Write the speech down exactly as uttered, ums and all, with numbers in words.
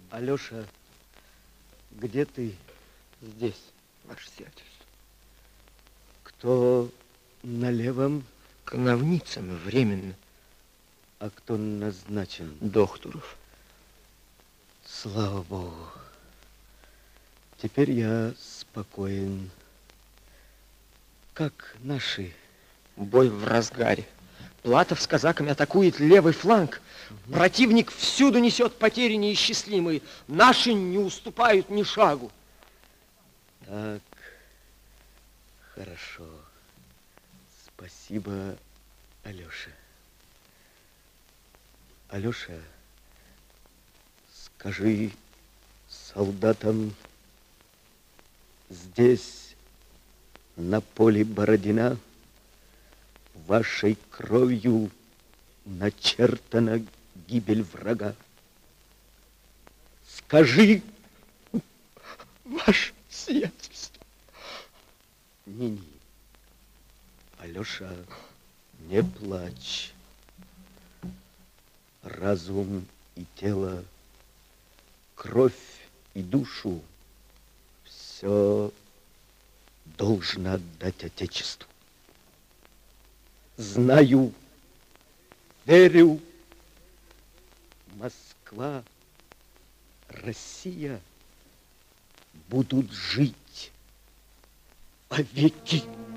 Алеша, где ты? Здесь, ваше сиятельство. Кто на левом? Коновницами временно. А кто назначен? Докторов. Слава Богу. Теперь я спокоен. Как наши? Бой в разгаре. Платов с казаками атакует левый фланг. Угу. Противник всюду несет потери неисчислимые. Наши не уступают ни шагу. Так, хорошо. Спасибо, Алеша. Алеша, скажи солдатам, здесь, на поле Бородина, вашей кровью начертана гибель врага. Скажи, ваше сиятельство. Не-не, Алеша, не плачь. Разум и тело, кровь и душу все должно отдать Отечеству. Знаю, верю, Москва, Россия будут жить вовеки.